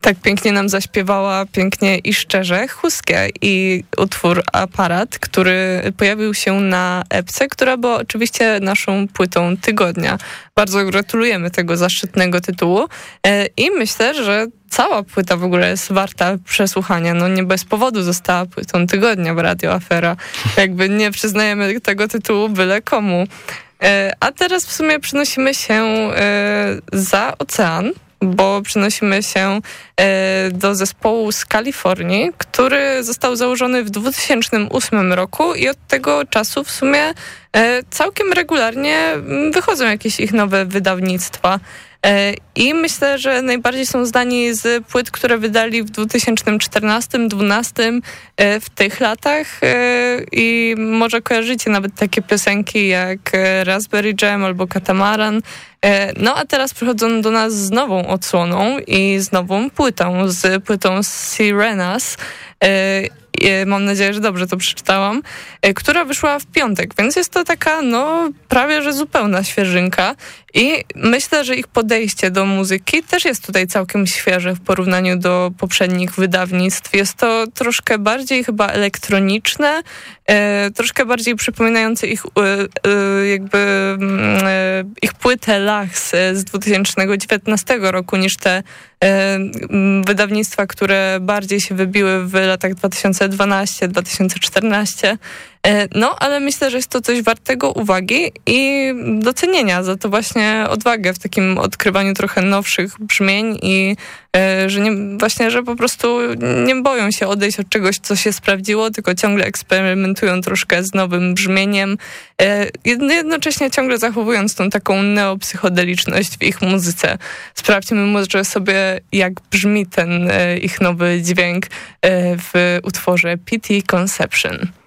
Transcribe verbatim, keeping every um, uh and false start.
Tak pięknie nam zaśpiewała, pięknie i szczerze, Huskie i utwór Aparat, który pojawił się na epce, która była oczywiście naszą płytą tygodnia. Bardzo gratulujemy tego zaszczytnego tytułu i myślę, że cała płyta w ogóle jest warta przesłuchania. No nie bez powodu została płytą tygodnia w Radio Afera. Jakby nie przyznajemy tego tytułu byle komu. A teraz w sumie przenosimy się za ocean, bo przenosimy się do zespołu z Kalifornii, który został założony w dwa tysiące ósmym roku i od tego czasu w sumie całkiem regularnie wychodzą jakieś ich nowe wydawnictwa. I myślę, że najbardziej są znani z płyt, które wydali w dwa tysiące czternastym dwunastym w tych latach i może kojarzycie nawet takie piosenki jak Raspberry Jam albo Katamaran. No a teraz przychodzą do nas z nową odsłoną i z nową płytą, z płytą Sirenas. Mam nadzieję, że dobrze to przeczytałam, która wyszła w piątek, więc jest to taka, no, prawie że zupełna świeżynka i myślę, że ich podejście do muzyki też jest tutaj całkiem świeże w porównaniu do poprzednich wydawnictw. Jest to troszkę bardziej chyba elektroniczne, e, troszkę bardziej przypominające ich e, e, jakby e, ich płytę Lachs z dwa tysiące dziewiętnastego roku niż te e, wydawnictwa, które bardziej się wybiły w latach dwa tysiące dwunastym dwa tysiące czternastym. No, ale myślę, że jest to coś wartego uwagi i docenienia za to właśnie odwagę w takim odkrywaniu trochę nowszych brzmień i że nie, właśnie, że po prostu nie boją się odejść od czegoś, co się sprawdziło, tylko ciągle eksperymentują troszkę z nowym brzmieniem, jednocześnie ciągle zachowując tą taką neopsychodeliczność w ich muzyce. Sprawdźmy może sobie, jak brzmi ten ich nowy dźwięk w utworze P T Conception.